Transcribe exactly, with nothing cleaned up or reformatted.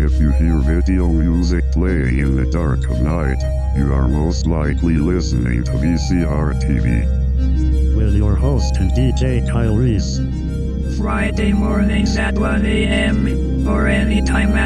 If you hear video music playing in the dark of night, you are most likely listening to V C R T V. With your host and D J Kyle Reese. Friday mornings at one a.m. or anytime at